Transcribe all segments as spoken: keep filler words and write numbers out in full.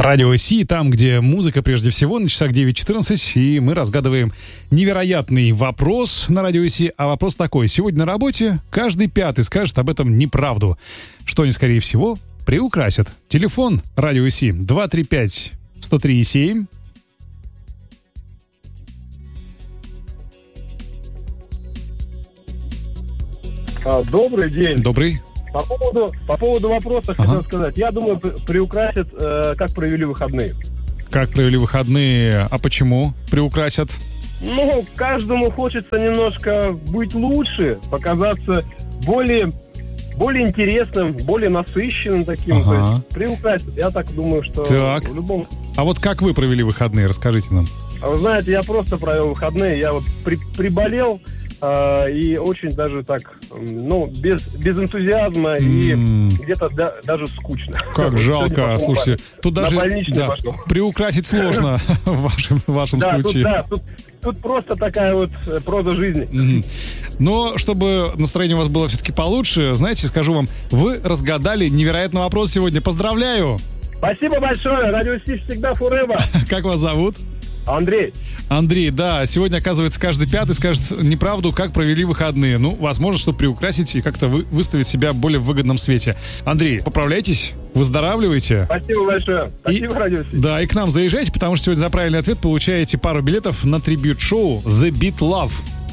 Радио Си, там, где музыка прежде всего, на часах девять четырнадцать, и мы разгадываем невероятный вопрос на Радио Си. А вопрос такой: сегодня на работе каждый пятый скажет об этом неправду, что они, скорее всего, приукрасят. Телефон Радио Си два три пять сто три семь. А, добрый день. Добрый. По поводу, по поводу вопроса Ага. хотел сказать. Я думаю, при- приукрасят, э, как провели выходные. Как провели выходные, а почему приукрасят? Ну, каждому хочется немножко быть лучше, показаться более, более интересным, более насыщенным таким. Ага. То есть приукрасят. Я так думаю, что Так. в любом... А вот как вы провели выходные, расскажите нам. А вы знаете, я просто провел выходные. Я вот при- приболел э, и очень даже так, м, ну, без, без энтузиазма и М. где-то да- даже скучно. Как Вот жалко, сегодня пошел слушайте, тут на даже больничный да, пошел. приукрасить сложно в вашем, в вашем Да, тут, случае. да, тут, тут просто такая вот э, проза жизни. Мгм. Но чтобы настроение у вас было все-таки получше, знаете, скажу вам, вы разгадали невероятный вопрос сегодня. Поздравляю! Спасибо большое. Радио Си всегда forever. Как вас зовут? Андрей. Андрей, да, сегодня, оказывается, каждый пятый скажет неправду, как провели выходные. Ну, возможно, чтобы приукрасить и как-то вы, выставить себя в более выгодном свете. Андрей, поправляйтесь, выздоравливайте. Спасибо большое. Спасибо, И- Радио Си. Да, и к нам заезжайте, потому что сегодня за правильный ответ получаете пару билетов на трибьют-шоу The Beat Love.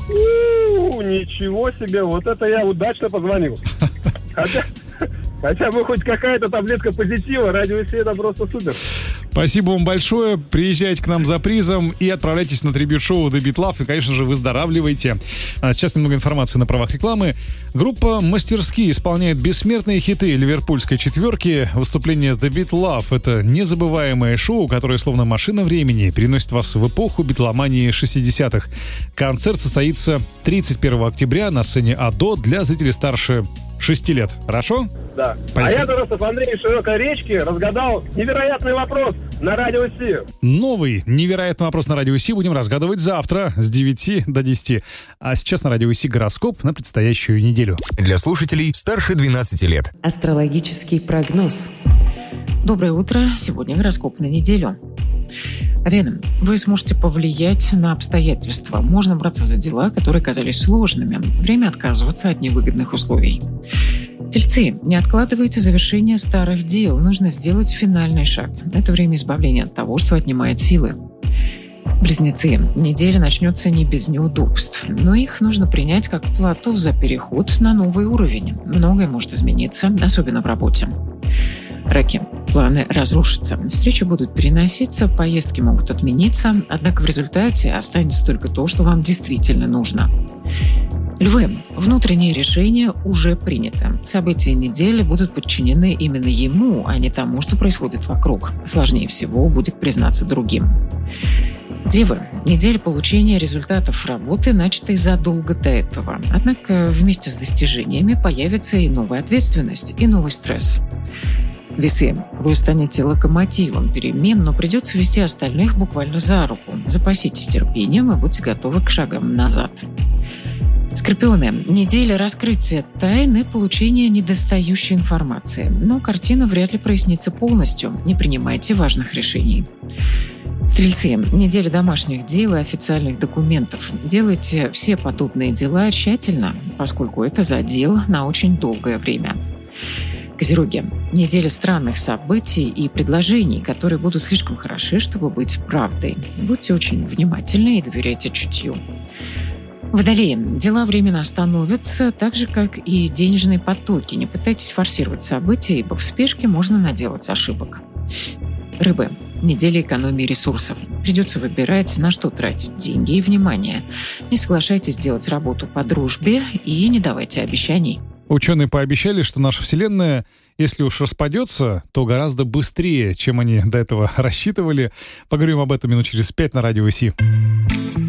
У, ничего себе. Вот это я удачно позвонил. Хотя, хотя бы хоть какая-то таблетка позитива. Радио Си — это просто супер. Спасибо вам большое. Приезжайте к нам за призом и отправляйтесь на трибьют-шоу The Beat Love. И, конечно же, выздоравливайте. А сейчас немного информации на правах рекламы. Группа «Мастерски» исполняет бессмертные хиты ливерпульской четверки. Выступление The Beat Love — это незабываемое шоу, которое, словно машина времени, переносит вас в эпоху битломании шестидесятых. Концерт состоится тридцать первого октября на сцене АДО для зрителей старше шести лет. Хорошо? Да. Поехали. А я, Тарасов Андрей из Широкой Речки, разгадал невероятный вопрос на Радио Си. Новый невероятный вопрос на Радио Си будем разгадывать завтра с девяти до десяти. А сейчас на Радио Си гороскоп на предстоящую неделю. Для слушателей старше двенадцати лет. Астрологический прогноз. Доброе утро. Сегодня гороскоп на неделю. Овен, вы сможете повлиять на обстоятельства. Можно браться за дела, которые казались сложными. Время отказываться от невыгодных условий. Тельцы, не откладывайте завершение старых дел. Нужно сделать финальный шаг. Это время избавления от того, что отнимает силы. Близнецы, неделя начнется не без неудобств, но их нужно принять как плату за переход на новый уровень. Многое может измениться, особенно в работе. Раки, планы разрушатся, встречи будут переноситься, поездки могут отмениться, однако в результате останется только то, что вам действительно нужно. Львы, внутреннее решение уже принято. События недели будут подчинены именно ему, а не тому, что происходит вокруг. Сложнее всего будет признаться другим. Девы, неделя получения результатов работы, начатой задолго до этого. Однако вместе с достижениями появится и новая ответственность, и новый стресс. Весы, вы станете локомотивом перемен, но придется вести остальных буквально за руку. Запаситесь терпением и будьте готовы к шагам назад. Скорпионы, неделя раскрытия тайн и получения недостающей информации. Но картина вряд ли прояснится полностью. Не принимайте важных решений. Стрельцы, неделя домашних дел и официальных документов. Делайте все подобные дела тщательно, поскольку это задел на очень долгое время. Козероги, неделя странных событий и предложений, которые будут слишком хороши, чтобы быть правдой. Будьте очень внимательны и доверяйте чутью. Водолеи, дела временно остановятся, так же, как и денежные потоки. Не пытайтесь форсировать события, ибо в спешке можно наделать ошибок. Рыбы, неделя экономии ресурсов. Придется выбирать, на что тратить деньги и внимание. Не соглашайтесь делать работу по дружбе и не давайте обещаний. Ученые пообещали, что наша Вселенная, если уж распадется, то гораздо быстрее, чем они до этого рассчитывали. Поговорим об этом минут через пять на Радио Си.